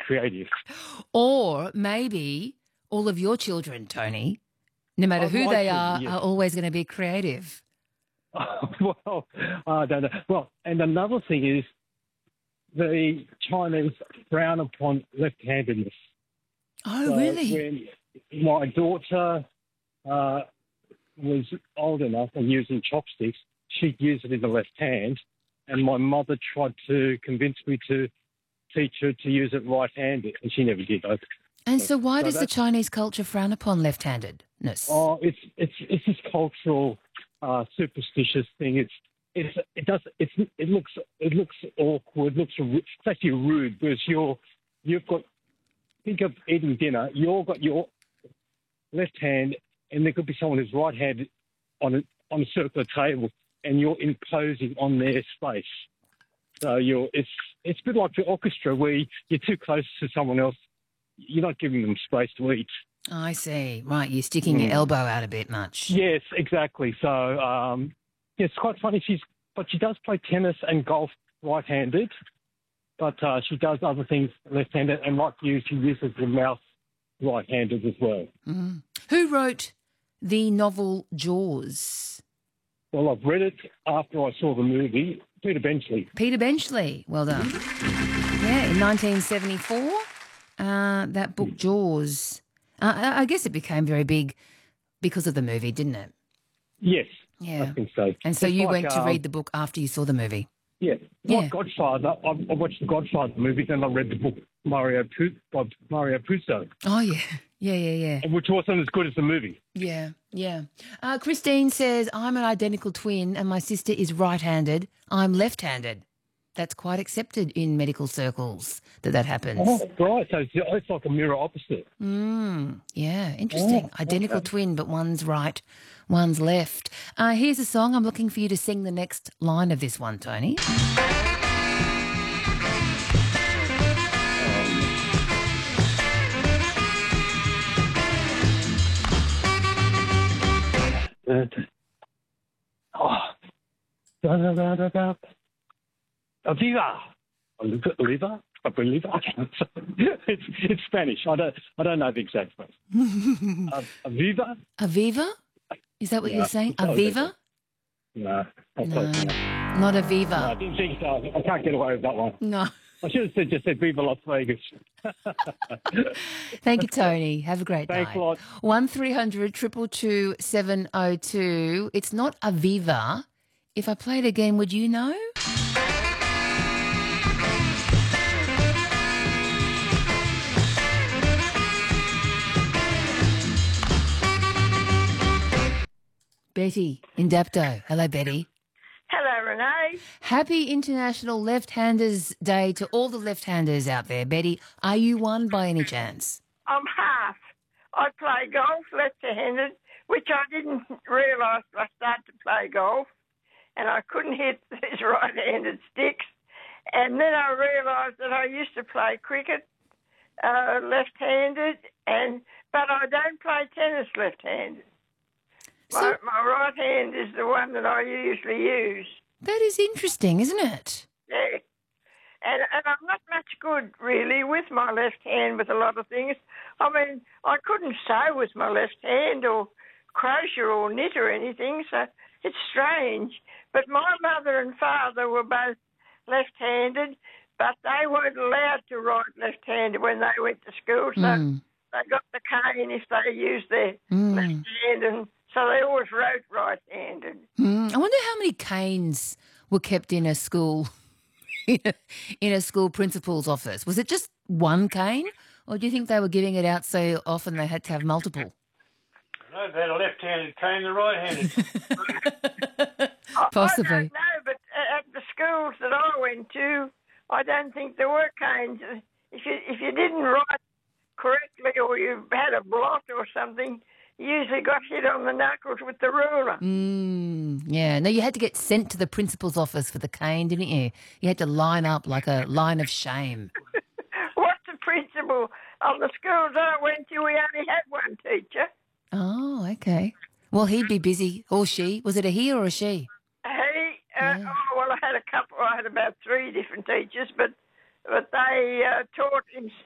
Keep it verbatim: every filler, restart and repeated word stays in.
creative. Or maybe all of your children, Tony, no matter Oh, who my they children, are, yes. are always going to be creative. Well, I don't know. Well, and another thing is the Chinese frown upon left-handedness. Oh, So really? when my daughter uh, was old enough and using chopsticks, she'd use it in the left hand, and my mother tried to convince me to teach her to use it right-handed, and she never did. I, And so why so does the that's- Chinese culture frown upon left-handedness? Oh, it's it's it's this cultural, uh, superstitious thing. It's it's it does it's it looks it looks awkward. Looks ru- it's actually rude because you're you've got think of eating dinner. You've got your left hand, and there could be someone who's right-handed on a on a circular table, and you're imposing on their space. So you're it's it's a bit like the orchestra where you're too close to someone else. You're not giving them space to eat. I see. Right, you're sticking your Mm. elbow out a bit much. Yes, exactly. So um, yeah, it's quite funny. She's but she does play tennis and golf right-handed, but uh, she does other things left-handed, and like you, she uses the mouse right-handed as well. Mm. Who wrote the novel Jaws? Well, I've read it after I saw the movie. Peter Benchley. Peter Benchley. Well done. Yeah, in nineteen seventy-four, uh, that book Jaws. Uh, I I guess it became very big because of the movie, didn't it? Yes, Yeah. I think so. And so It's you like, went to um, read the book after you saw the movie. Yeah, Yeah. like Godfather. I, I watched the Godfather movie, then I read the book Mario Pu- by Mario Puzo, Oh, yeah. Yeah, yeah, yeah. which wasn't as good as the movie. Yeah, yeah. Uh, Christine says, I'm an identical twin and my sister is right-handed. I'm left-handed. That's quite accepted in medical circles that that happens. Oh, right. So it's, it's like a mirror opposite. Mm, yeah, interesting. Oh, Identical okay. twin, but one's right, one's left. Uh, here's a song. I'm looking for you to sing the next line of this one, Tony. Uh, oh. Da, da, da, da, da. Aviva. Oliva? Oliva? it's, it's Spanish. I don't, I don't know the exact phrase. uh, Aviva? Aviva? Is that what Yeah, you're saying? that was Aviva? No. not No, close enough. not No, I Aviva. didn't think so. I can't get away with that one. No. I should have said, just said Viva Las Vegas. Thank you, Tony. Have a great Thanks night. a lot. One three hundred two two two seven oh two. It's not Aviva. If I play it again, would you know? Betty in Dapto. Hello, Betty. Hello, Renee. Happy International Left-Handers Day to all the left-handers out there. Betty, are you one by any chance? I'm half. I play golf left-handed, which I didn't realise till I started to play golf, and I couldn't hit these right-handed sticks. And then I realised that I used to play cricket uh, left-handed, and but I don't play tennis left-handed. So My, my right hand is the one that I usually use. that is interesting, isn't it? Yeah. And, and I'm not much good, really, with my left hand with a lot of things. I mean, I couldn't sew with my left hand or crochet or knit or anything, so it's strange. But my mother and father were both left-handed, but they weren't allowed to write left-handed when they went to school, so Mm. they got the cane if they used their Mm. left hand, and so they always wrote right-handed. Mm. I wonder how many canes were kept in a school, in a, in a school principal's office. Was it just one cane, or do you think they were giving it out so often they had to have multiple? No, they had a left-handed cane and a right-handed. Possibly. I don't know, but at the schools that I went to, I don't think there were canes. If you if you didn't write correctly or you had a blot or something, you usually got hit on the knuckles with the ruler. Mm, yeah. No, you had to get sent to the principal's office for the cane, didn't you? You had to line up like a line of shame. What's the principal? On the schools I went to, we only had one teacher. Oh, okay. Well, he'd be busy, or she. Was it a he or a she? He, uh, Yeah. oh, well, I had a couple, I had about three different teachers, but but they uh, taught in